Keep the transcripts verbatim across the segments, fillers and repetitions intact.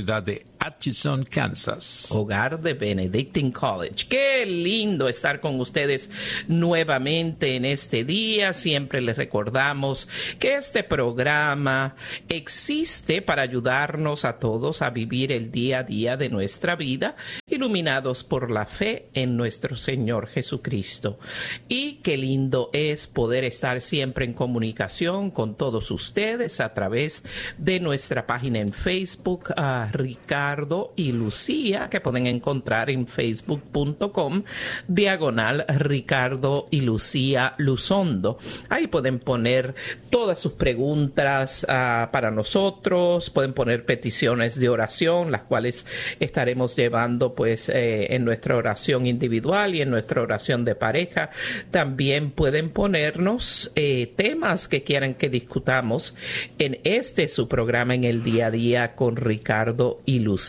ciudad de Atchison, Kansas. Hogar de Benedictine College. Qué lindo estar con ustedes nuevamente en este día. Siempre les recordamos que este programa existe para ayudarnos a todos a vivir el día a día de nuestra vida, iluminados por la fe en nuestro Señor Jesucristo. Y qué lindo es poder estar siempre en comunicación con todos ustedes a través de nuestra página en Facebook, uh, Ricardo y Lucía, que pueden encontrar en facebook punto com diagonal Ricardo y Lucía Luzondo. Ahí pueden poner todas sus preguntas uh, para nosotros, pueden poner peticiones de oración, las cuales estaremos llevando pues eh, en nuestra oración individual y en nuestra oración de pareja. También pueden ponernos eh, temas que quieran que discutamos en este su programa en el día a día con Ricardo y Lucía.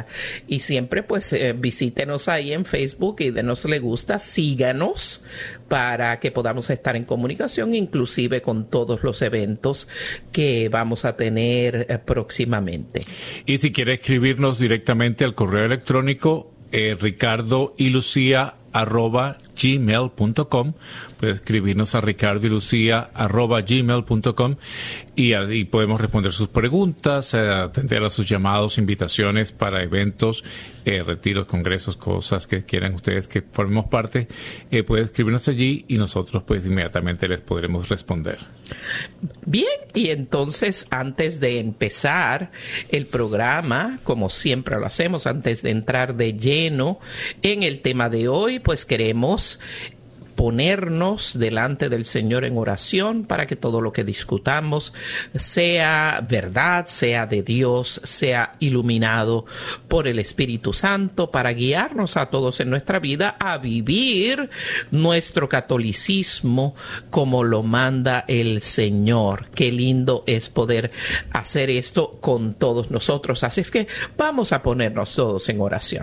Y siempre pues eh, visítenos ahí en Facebook y denos le gusta, síganos para que podamos estar en comunicación, inclusive con todos los eventos que vamos a tener eh, próximamente. Y si quiere escribirnos directamente al correo electrónico eh, Ricardo y Lucía arroba gmail punto com, puede escribirnos a ricardo y lucía arroba gmail punto com y ahí podemos responder sus preguntas, eh, atender a sus llamados, invitaciones para eventos, eh, retiros, congresos, cosas que quieran ustedes que formemos parte. Eh, puede escribirnos allí y nosotros pues inmediatamente les podremos responder. Bien, y entonces antes de empezar el programa, como siempre lo hacemos, antes de entrar de lleno en el tema de hoy, pues queremos ponernos delante del Señor en oración para que todo lo que discutamos sea verdad, sea de Dios, sea iluminado por el Espíritu Santo para guiarnos a todos en nuestra vida a vivir nuestro catolicismo como lo manda el Señor. Qué lindo es poder hacer esto con todos nosotros. Así es que vamos a ponernos todos en oración.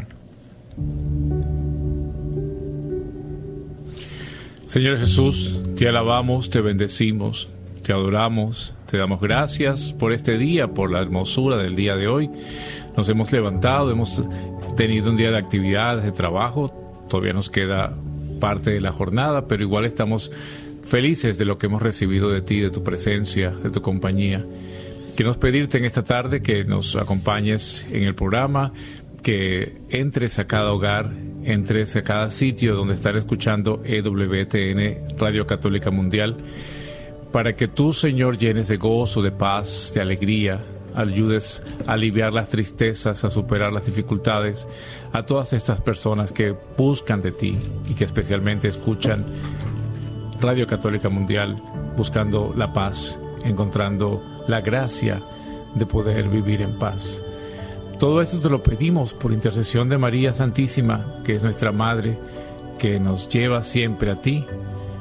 Señor Jesús, te alabamos, te bendecimos, te adoramos, te damos gracias por este día, por la hermosura del día de hoy. Nos hemos levantado, hemos tenido un día de actividades, de trabajo, todavía nos queda parte de la jornada, pero igual estamos felices de lo que hemos recibido de ti, de tu presencia, de tu compañía. Queremos pedirte en esta tarde que nos acompañes en el programa, que entres a cada hogar, entres a cada sitio donde estar escuchando E W T N, Radio Católica Mundial, para que tú, Señor, llenes de gozo, de paz, de alegría, ayudes a aliviar las tristezas, a superar las dificultades, a todas estas personas que buscan de ti y que especialmente escuchan Radio Católica Mundial, buscando la paz, encontrando la gracia de poder vivir en paz. Todo esto te lo pedimos por intercesión de María Santísima, que es nuestra Madre, que nos lleva siempre a ti.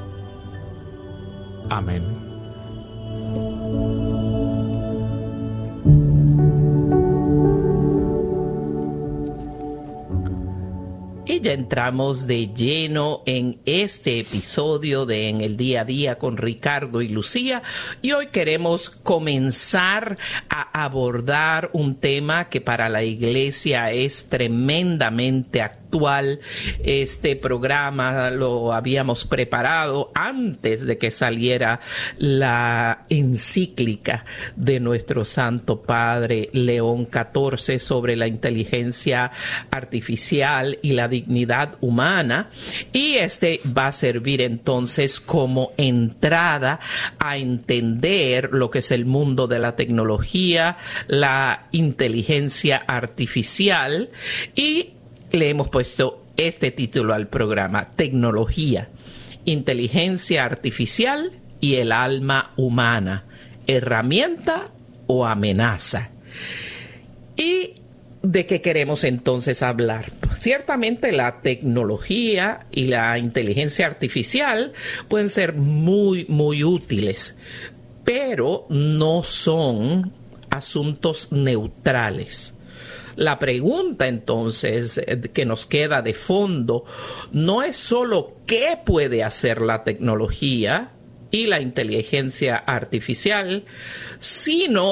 Amén. Y ya entramos de lleno en este episodio de En el Día a Día con Ricardo y Lucía. Y hoy queremos comenzar a abordar un tema que para la Iglesia es tremendamente actual. Este programa lo habíamos preparado antes de que saliera la encíclica de nuestro Santo Padre León catorce sobre la inteligencia artificial y la dignidad humana, y este va a servir entonces como entrada a entender lo que es el mundo de la tecnología, la inteligencia artificial, y le hemos puesto este título al programa: Tecnología, Inteligencia Artificial y el Alma Humana, ¿herramienta o amenaza? ¿Y de qué queremos entonces hablar? Ciertamente la tecnología y la inteligencia artificial pueden ser muy, muy útiles, pero no son asuntos neutrales. La pregunta entonces que nos queda de fondo no es solo qué puede hacer la tecnología y la inteligencia artificial, sino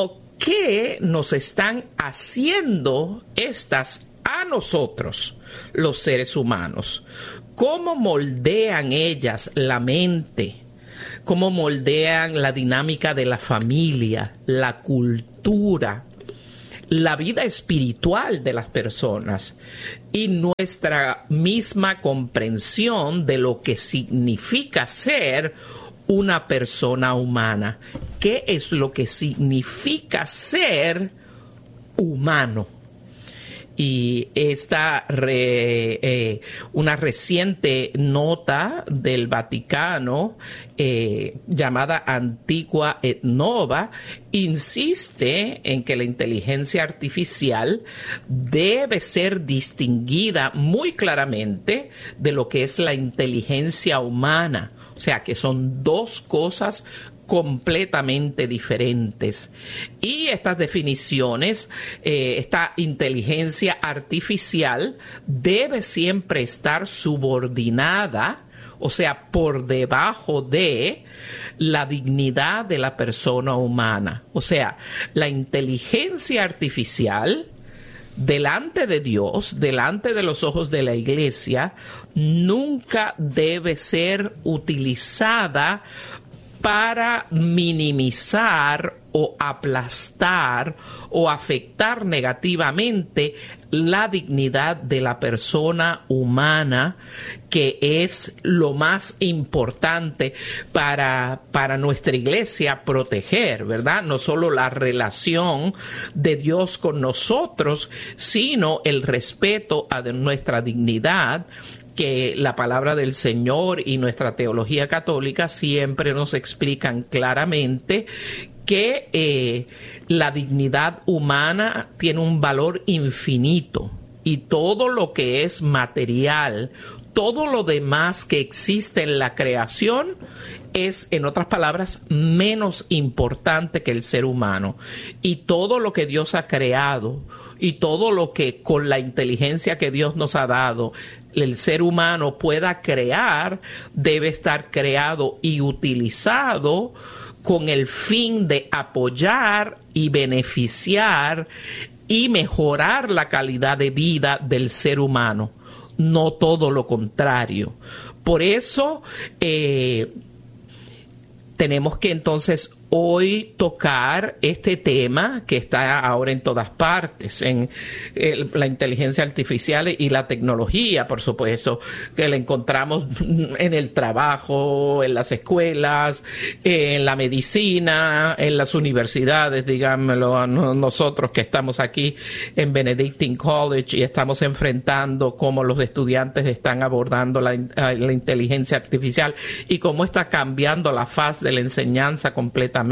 qué nos están haciendo estas a nosotros, los seres humanos? ¿Cómo moldean ellas la mente? ¿Cómo moldean la dinámica de la familia, la cultura, la vida espiritual de las personas y nuestra misma comprensión de lo que significa ser una persona humana? ¿Qué es lo que significa ser humano? Y esta re, eh, una reciente nota del Vaticano eh, llamada Antigua et Nova insiste en que la inteligencia artificial debe ser distinguida muy claramente de lo que es la inteligencia humana. O sea, que son dos cosas completamente diferentes. Y estas definiciones, eh, esta inteligencia artificial debe siempre estar subordinada, o sea, por debajo de la dignidad de la persona humana. O sea, la inteligencia artificial, delante de Dios, delante de los ojos de la Iglesia, nunca debe ser utilizada para minimizar o aplastar o afectar negativamente la dignidad de la persona humana, que es lo más importante para, para nuestra iglesia proteger, ¿verdad? No solo la relación de Dios con nosotros, sino el respeto a nuestra dignidad, que la palabra del Señor y nuestra teología católica siempre nos explican claramente que eh, la dignidad humana tiene un valor infinito y todo lo que es material, todo lo demás que existe en la creación es, en otras palabras, menos importante que el ser humano. Y todo lo que Dios ha creado y todo lo que con la inteligencia que Dios nos ha dado el ser humano pueda crear, debe estar creado y utilizado con el fin de apoyar y beneficiar y mejorar la calidad de vida del ser humano, no todo lo contrario. Por eso eh, tenemos que entonces hoy tocar este tema que está ahora en todas partes, en el, la inteligencia artificial y la tecnología, por supuesto, que la encontramos en el trabajo, en las escuelas, en la medicina, en las universidades, digámoslo a nosotros que estamos aquí en Benedictine College y estamos enfrentando cómo los estudiantes están abordando la, la inteligencia artificial y cómo está cambiando la faz de la enseñanza completamente.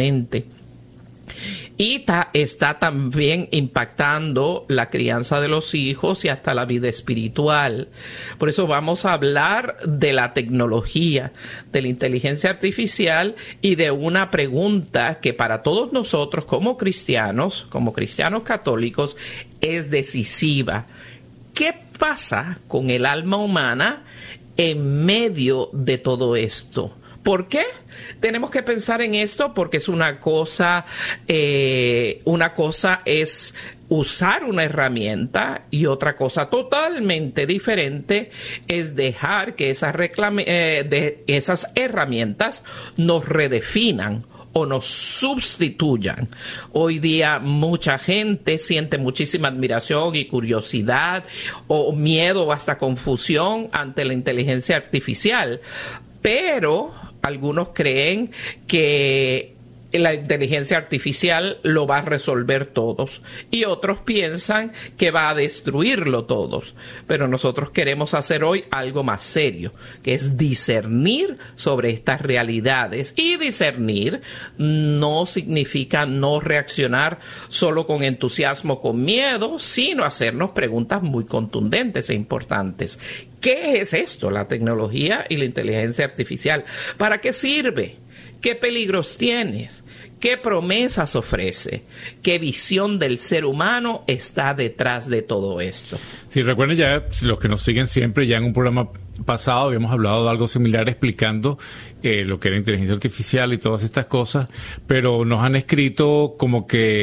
Y ta, está también impactando la crianza de los hijos y hasta la vida espiritual. Por eso vamos a hablar de la tecnología, de la inteligencia artificial y de una pregunta que para todos nosotros como cristianos, como cristianos católicos, es decisiva. ¿Qué pasa con el alma humana en medio de todo esto? ¿Por qué? Tenemos que pensar en esto porque es una cosa, eh, una cosa es usar una herramienta y otra cosa totalmente diferente es dejar que esas, reclame, eh, de esas herramientas nos redefinan o nos sustituyan. Hoy día mucha gente siente muchísima admiración y curiosidad o miedo o hasta confusión ante la inteligencia artificial, pero algunos creen que la inteligencia artificial lo va a resolver todos y otros piensan que va a destruirlo todos. Pero nosotros queremos hacer hoy algo más serio, que es discernir sobre estas realidades. Y discernir no significa no reaccionar solo con entusiasmo, con miedo, sino hacernos preguntas muy contundentes e importantes. ¿Qué es esto, la tecnología y la inteligencia artificial? ¿Para qué sirve? ¿Qué peligros tienes? ¿Qué promesas ofrece? ¿Qué visión del ser humano está detrás de todo esto? Sí, recuerden ya, los que nos siguen siempre, ya en un programa pasado habíamos hablado de algo similar explicando eh, lo que era inteligencia artificial y todas estas cosas, pero nos han escrito como que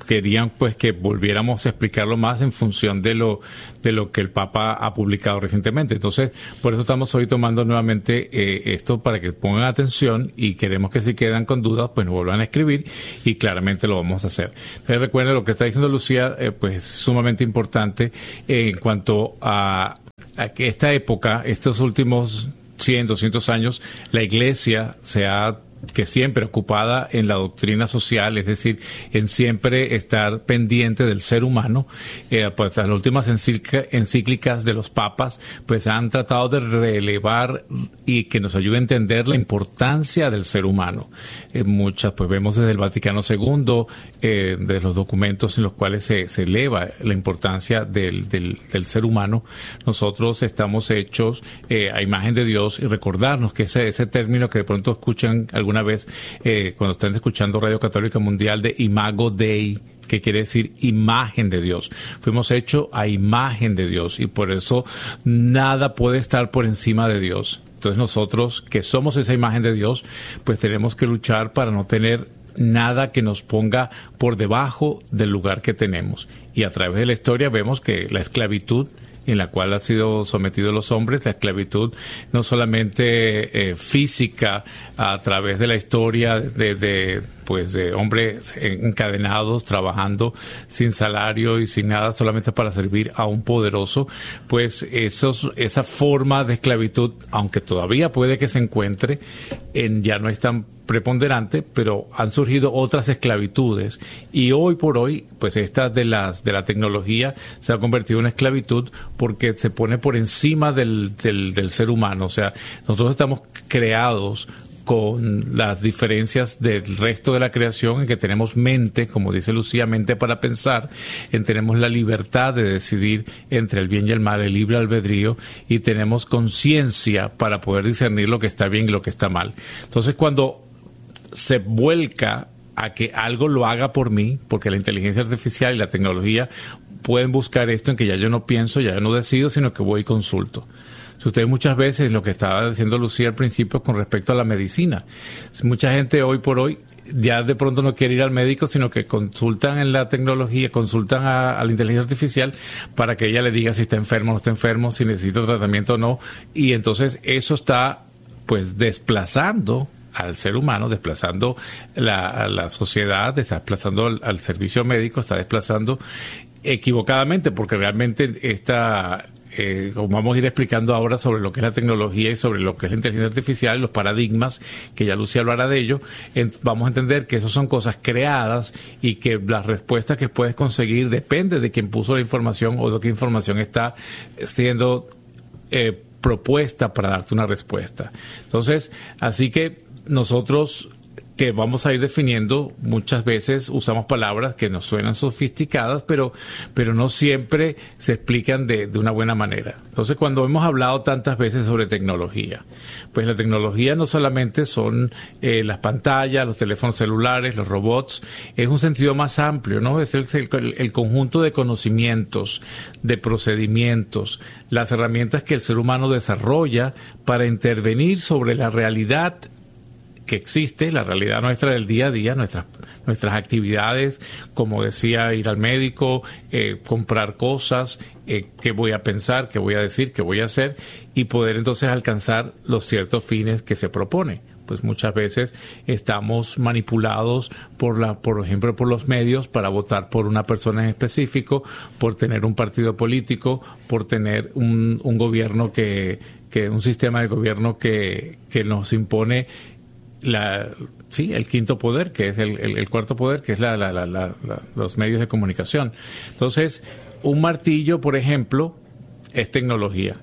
querían pues que volviéramos a explicarlo más en función de lo de lo que el Papa ha publicado recientemente. Entonces, por eso estamos hoy tomando nuevamente eh, esto para que pongan atención, y queremos que si quedan con dudas, pues nos vuelvan a escribir y claramente lo vamos a hacer. Entonces, recuerden lo que está diciendo Lucía, eh, pues es sumamente importante eh, en cuanto a, a que esta época, estos últimos cien, doscientos años, la Iglesia se ha que siempre ocupada en la doctrina social, es decir, en siempre estar pendiente del ser humano. Eh, pues las últimas encíclicas, encíclicas de los papas pues han tratado de relevar y que nos ayude a entender la importancia del ser humano. Eh, muchas, pues vemos desde el Vaticano segundo, eh, de los documentos en los cuales se, se eleva la importancia del, del, del ser humano. Nosotros estamos hechos eh, a imagen de Dios, y recordarnos que ese, ese término que de pronto escuchan algunos una vez eh, cuando estén escuchando Radio Católica Mundial, de Imago Dei, que quiere decir imagen de Dios. Fuimos hechos a imagen de Dios, y por eso nada puede estar por encima de Dios. Entonces nosotros, que somos esa imagen de Dios, pues tenemos que luchar para no tener nada que nos ponga por debajo del lugar que tenemos. Y a través de la historia vemos que la esclavitud en la cual han sido sometidos los hombres, la esclavitud no solamente eh, física, a través de la historia de, de pues de hombres encadenados, trabajando sin salario y sin nada, solamente para servir a un poderoso, pues esos, esa forma de esclavitud, aunque todavía puede que se encuentre, en, ya no es tan preponderante, pero han surgido otras esclavitudes, y hoy por hoy, pues esta de las de la tecnología se ha convertido en esclavitud porque se pone por encima del, del, del ser humano. O sea, nosotros estamos creados con las diferencias del resto de la creación, en que tenemos mente, como dice Lucía, mente para pensar, en tenemos la libertad de decidir entre el bien y el mal, el libre albedrío, y tenemos conciencia para poder discernir lo que está bien y lo que está mal. Entonces, cuando se vuelca a que algo lo haga por mí, porque la inteligencia artificial y la tecnología pueden buscar esto, en que ya yo no pienso, ya yo no decido, sino que voy y consulto. Si ustedes muchas veces, lo que estaba diciendo Lucía al principio con respecto a la medicina, mucha gente hoy por hoy ya de pronto no quiere ir al médico, sino que consultan en la tecnología, consultan a, a la inteligencia artificial para que ella le diga si está enfermo o no está enfermo, si necesita tratamiento o no, y entonces eso está pues desplazando al ser humano, desplazando la, a la sociedad, está desplazando al, al servicio médico, está desplazando equivocadamente, porque realmente esta... Eh, como vamos a ir explicando ahora sobre lo que es la tecnología y sobre lo que es la inteligencia artificial, los paradigmas, que ya Lucía hablará de ello, en, vamos a entender que esas son cosas creadas, y que las respuestas que puedes conseguir depende de quién puso la información o de qué información está siendo eh, propuesta para darte una respuesta. Entonces, así que nosotros, que vamos a ir definiendo, muchas veces usamos palabras que nos suenan sofisticadas, pero, pero no siempre se explican de, de una buena manera. Entonces, cuando hemos hablado tantas veces sobre tecnología, pues la tecnología no solamente son eh, las pantallas, los teléfonos celulares, los robots, es un sentido más amplio, ¿no? Es el, el, el conjunto de conocimientos, de procedimientos, las herramientas que el ser humano desarrolla para intervenir sobre la realidad que existe, la realidad nuestra del día a día, nuestras nuestras actividades, como decía, ir al médico, eh, comprar cosas, eh, qué voy a pensar, qué voy a decir, qué voy a hacer, y poder entonces alcanzar los ciertos fines que se propone. Pues muchas veces estamos manipulados por la, por ejemplo, por los medios para votar por una persona en específico, por tener un partido político, por tener un, un gobierno que, que, un sistema de gobierno que, que nos impone La, sí, el quinto poder, que es el, el, el cuarto poder, que es la, la, la, la, la, los medios de comunicación. Entonces, un martillo, por ejemplo, es tecnología.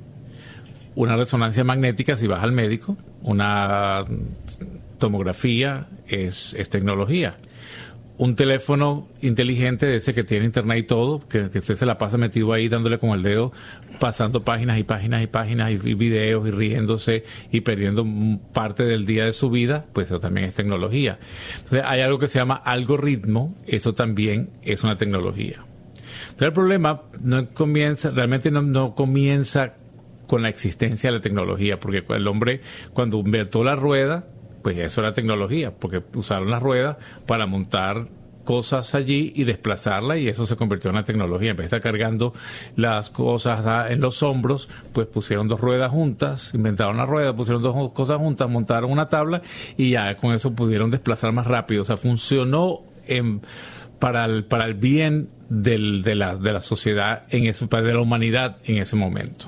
Una resonancia magnética, si vas al médico, una tomografía es, es tecnología. Un teléfono inteligente de ese que tiene internet y todo, que, que usted se la pasa metido ahí dándole con el dedo, pasando páginas y páginas y páginas y, y videos y riéndose y perdiendo parte del día de su vida, pues eso también es tecnología. Entonces hay algo que se llama algoritmo, eso también es una tecnología. Entonces el problema no comienza, realmente no, no comienza con la existencia de la tecnología, porque el hombre cuando inventó la rueda, pues eso era tecnología, porque usaron las ruedas para montar cosas allí y desplazarlas, y eso se convirtió en una tecnología. En vez de estar cargando las cosas en los hombros, pues pusieron dos ruedas juntas, inventaron la rueda, pusieron dos cosas juntas, montaron una tabla y ya con eso pudieron desplazar más rápido. O sea, funcionó en, para, el, para el bien del, de, la, de la sociedad, en ese, de la humanidad en ese momento.